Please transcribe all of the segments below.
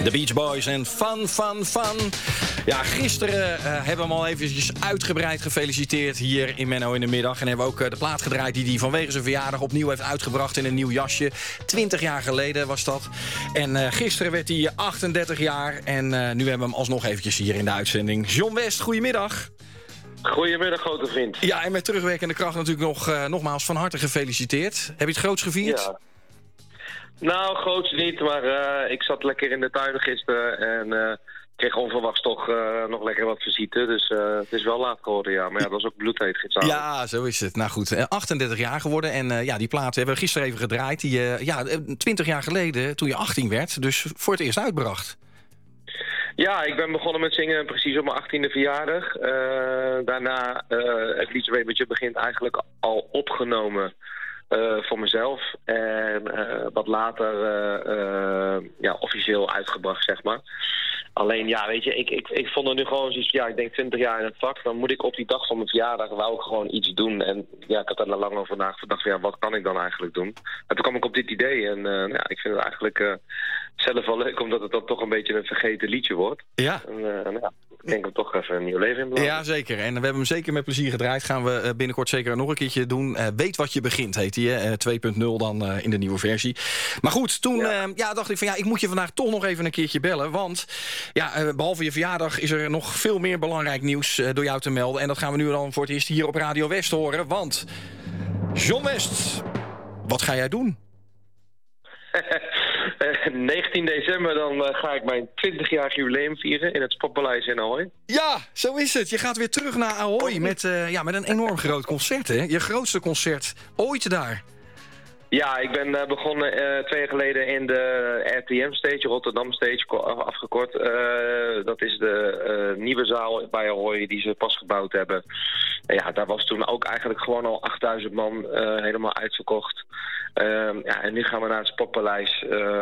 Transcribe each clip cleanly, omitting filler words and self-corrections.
De Beach Boys en Fun. Ja, gisteren hebben we hem al eventjes uitgebreid gefeliciteerd hier in Menno in de Middag. En hebben we ook de plaat gedraaid die hij vanwege zijn verjaardag opnieuw heeft uitgebracht in een nieuw jasje. 20 jaar geleden was dat. En gisteren werd hij 38 jaar. En nu hebben we hem alsnog eventjes hier in de uitzending. John West, goedemiddag. Goedemiddag, grote vriend. Ja, en met terugwerkende kracht natuurlijk nogmaals van harte gefeliciteerd. Heb je het groots gevierd? Ja. Nou, groots niet, maar ik zat lekker in de tuin gisteren en kreeg onverwachts toch nog lekker wat visite. Dus het is wel laat geworden, ja. Maar ja, dat was ook bloedheet gisteravond. Ja, zo is het. Nou goed, 38 jaar geworden en die plaat hebben we gisteren even gedraaid. Die 20 jaar geleden, toen je 18 werd, dus voor het eerst uitbracht. Ja, ik ben begonnen met zingen precies op mijn 18e verjaardag. Daarna, het liedje Webertje begint eigenlijk al opgenomen voor mezelf. En wat later officieel uitgebracht, zeg maar. Alleen, ja, weet je, ik vond er nu gewoon zoiets, ja, ik denk 20 jaar in het vak. Dan moet ik op die dag van mijn verjaardag wou ik gewoon iets doen. En ja, ik had er lang over nagedacht van, ja, wat kan ik dan eigenlijk doen? En toen kwam ik op dit idee en ja, ik vind het eigenlijk zelf wel leuk, omdat het dan toch een beetje een vergeten liedje wordt. Ja. En ja, ik denk dat toch even een nieuw leven in blazen. Ja, zeker. En we hebben hem zeker met plezier gedraaid. Gaan we binnenkort zeker nog een keertje doen. Weet wat je begint, heet hij. 2.0 dan in de nieuwe versie. Maar goed, toen dacht ik van ja, ik moet je vandaag toch nog even een keertje bellen. Want ja, behalve je verjaardag is er nog veel meer belangrijk nieuws door jou te melden. En dat gaan we nu dan voor het eerst hier op Radio West horen. Want John West, wat ga jij doen? 19 december dan ga ik mijn 20-jarig jubileum vieren in het Sportpaleis in Ahoy. Ja, zo is het. Je gaat weer terug naar Ahoy met een enorm groot concert, hè? Je grootste concert ooit daar. Ja, ik ben begonnen 2 jaar geleden in de RTM-stage, Rotterdam Stage, afgekort. Dat is de nieuwe zaal bij Ahoy die ze pas gebouwd hebben. Ja, daar was toen ook eigenlijk gewoon al 8000 man helemaal uitverkocht. En nu gaan we naar het Sportpaleis.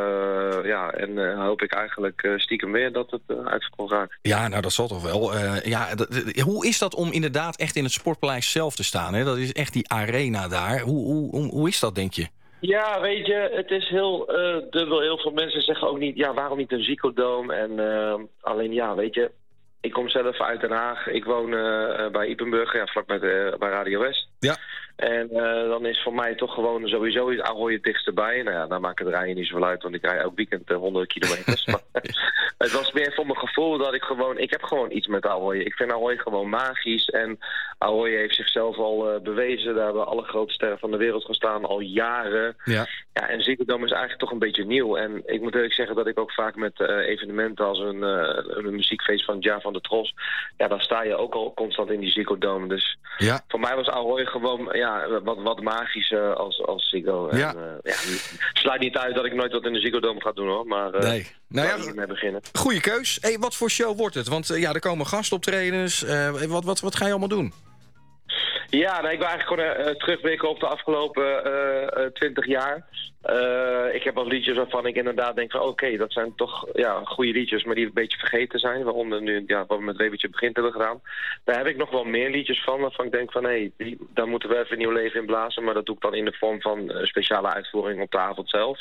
En hoop ik eigenlijk stiekem weer dat het uitverkocht raakt. Ja, nou dat zal toch wel. Hoe is dat om inderdaad echt in het Sportpaleis zelf te staan? Hè? Dat is echt die arena daar. Hoe is dat, denk je? Ja, weet je, het is heel dubbel. Heel veel mensen zeggen ook niet, ja, waarom niet een Ziggo Dome? En alleen, ja, weet je, ik kom zelf uit Den Haag. Ik woon bij Ypenburg, ja, vlak bij Radio West. Ja. En dan is voor mij toch gewoon sowieso iets Ahoy het dichtst erbij. Nou ja, daar maakt het rijden niet zoveel uit, want ik rij elk weekend 100 kilometers. Maar het was meer voor mijn gevoel dat ik heb gewoon iets met Ahoy. Ik vind Ahoy gewoon magisch en Ahoy heeft zichzelf al bewezen. Daar hebben alle grote sterren van de wereld gestaan al jaren. Ja, en Ziggo Dome is eigenlijk toch een beetje nieuw. En ik moet eerlijk zeggen dat ik ook vaak met evenementen als een muziekfeest van Ja van de Tros, ja, dan sta je ook al constant in die Ziggo Dome. Dus voor mij was Ahoy gewoon wat magisch als Ziggo. Ja. Sluit niet uit dat ik nooit wat in de Ziggo Dome ga doen, hoor. Maar nee. mee beginnen. Goeie keus. Hey, wat voor show wordt het? Want er komen gastoptredens. Wat ga je allemaal doen? Ja, ik wil eigenlijk gewoon terugblikken op de afgelopen 20 jaar. Ik heb al liedjes waarvan ik inderdaad denk van oké, dat zijn toch goede liedjes, maar die een beetje vergeten zijn. Waaronder nu wat we met Webertje begint hebben gedaan. Daar heb ik nog wel meer liedjes van waarvan ik denk van daar moeten we even een nieuw leven in blazen. Maar dat doe ik dan in de vorm van speciale uitvoering op de avond zelf.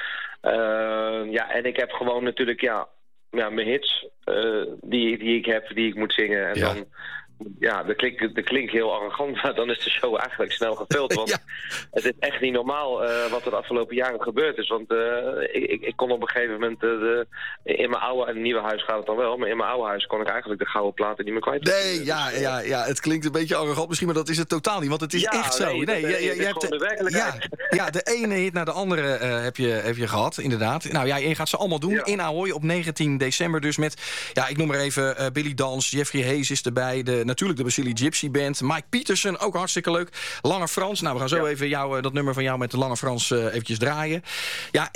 En ik heb gewoon natuurlijk mijn hits die ik heb, die ik moet zingen. En dan... Ja, dat klinkt heel arrogant, maar dan is de show eigenlijk snel gevuld. Want het is echt niet normaal wat er de afgelopen jaren gebeurd is. Want ik kon op een gegeven moment in mijn oude en nieuwe huis gaat het dan wel. Maar in mijn oude huis kon ik eigenlijk de gouden platen niet meer kwijt. Nee, het klinkt een beetje arrogant misschien, maar dat is het totaal niet. Want het is echt zo. Je hebt de werkelijkheid. De ene hit naar de andere heb je gehad, inderdaad. Nou ja, je gaat ze allemaal doen in Ahoy op 19 december. Dus met, ik noem maar even Billy Dans, Jeffrey Hayes is erbij, natuurlijk de Basili Gypsy Band. Mike Peterson, ook hartstikke leuk. Lange Frans. Nou, we gaan zo even dat nummer van jou met de Lange Frans eventjes draaien.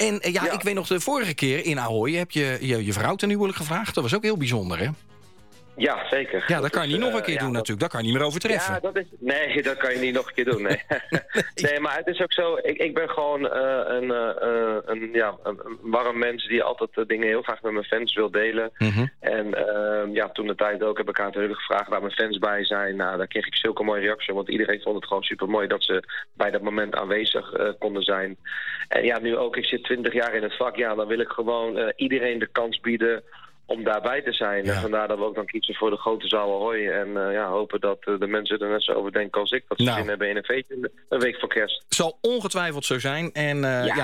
Ik weet nog, de vorige keer in Ahoy heb je vrouw ten huwelijk gevraagd. Dat was ook heel bijzonder, hè? Ja, zeker. Ja, dat kan je niet nog een keer doen natuurlijk. Dat kan je niet meer overtreffen. Ja, dat kan je niet nog een keer doen, nee. Nee, maar het is ook zo, ik ben gewoon een warm mens die altijd dingen heel graag met mijn fans wil delen. Mm-hmm. En toen de tijd ook heb ik aan het hele gevraagd waar mijn fans bij zijn. Nou, daar kreeg ik zulke mooie reacties, want iedereen vond het gewoon super mooi dat ze bij dat moment aanwezig konden zijn. En ja, nu ook, ik zit 20 jaar in het vak, ja, dan wil ik gewoon iedereen de kans bieden om daarbij te zijn. Ja. En vandaar dat we ook dan kiezen voor de grote zaal Ahoy. En hopen dat de mensen er net zo over denken als ik. Dat ze zin hebben in een feestje een week voor kerst. Zal ongetwijfeld zo zijn. En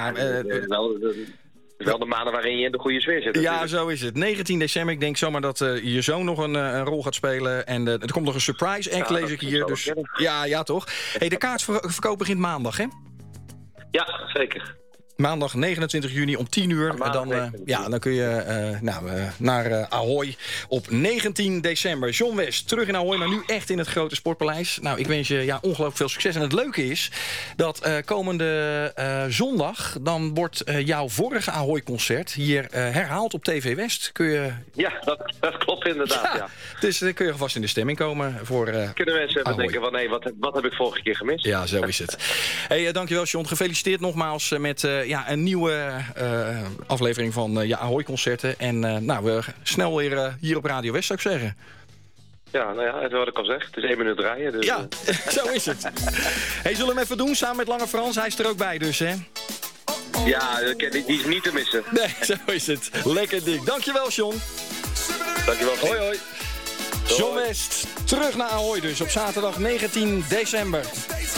wel de maanden waarin je in de goede sfeer zit. Ja, zo is het. 19 december. Ik denk zomaar dat je zoon nog een rol gaat spelen. En er komt nog een surprise act, lees ik hier. Dus ja, toch? Hey, de kaartverkoop begint maandag, hè? Ja, zeker. Maandag 29 juni om 10 uur. Dan kun je naar Ahoy op 19 december. John West, terug in Ahoy, maar nu echt in het grote Sportpaleis. Nou, ik wens je ongelooflijk veel succes. En het leuke is dat komende zondag, dan wordt jouw vorige Ahoy-concert hier herhaald op TV West. Kun je... Ja, dat klopt inderdaad, ja. Dus dan kun je vast in de stemming komen voor kunnen mensen even denken van, wat heb ik vorige keer gemist? Ja, zo is het. Hey, dankjewel, John. Gefeliciteerd nogmaals met een nieuwe aflevering van je Ahoy-concerten. En we snel weer hier op Radio West, zou ik zeggen. Ja, het wat ik al zeg. Het is 1 minuut rijden. Dus, ja, zo is het. Hey, zullen we hem even doen samen met Lange Frans? Hij is er ook bij dus, hè? Ja, die is niet te missen. Nee, zo is het. Lekker dik. Dankjewel, John. Dankjewel. Hoi, hoi. John West, terug naar Ahoy dus op zaterdag 19 december.